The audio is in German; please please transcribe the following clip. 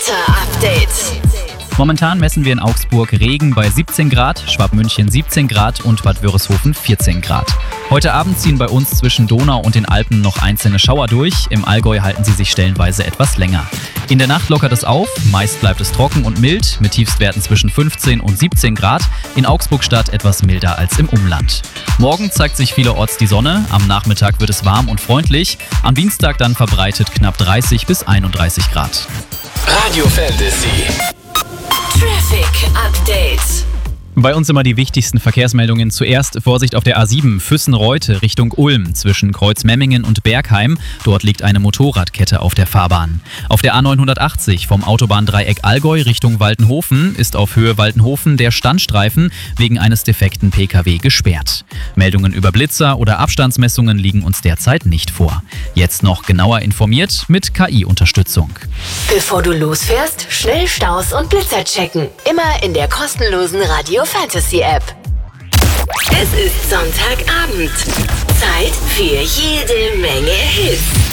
Wetter-Update. Momentan messen wir in Augsburg Regen bei 17 Grad, Schwabmünchen 17 Grad und Bad Wörishofen 14 Grad. Heute Abend ziehen bei uns zwischen Donau und den Alpen noch einzelne Schauer durch. Im Allgäu halten sie sich stellenweise etwas länger. In der Nacht lockert es auf, meist bleibt es trocken und mild, mit Tiefstwerten zwischen 15 und 17 Grad. In Augsburg-Stadt etwas milder als im Umland. Morgen zeigt sich vielerorts die Sonne, am Nachmittag wird es warm und freundlich, am Dienstag dann verbreitet knapp 30 bis 31 Grad. Radio Fantasy. Traffic Update. Bei uns immer die wichtigsten Verkehrsmeldungen. Zuerst Vorsicht auf der A7 Füssen-Reute Richtung Ulm zwischen Kreuzmemmingen und Bergheim. Dort liegt eine Motorradkette auf der Fahrbahn. Auf der A980 vom Autobahndreieck Allgäu Richtung Waltenhofen ist auf Höhe Waltenhofen der Standstreifen wegen eines defekten Pkw gesperrt. Meldungen über Blitzer oder Abstandsmessungen liegen uns derzeit nicht vor. Jetzt noch genauer informiert mit KI-Unterstützung. Bevor du losfährst, schnell Staus und Blitzer checken. Immer in der kostenlosen Radio Fantasy App. Es ist Sonntagabend. Zeit für jede Menge Hits.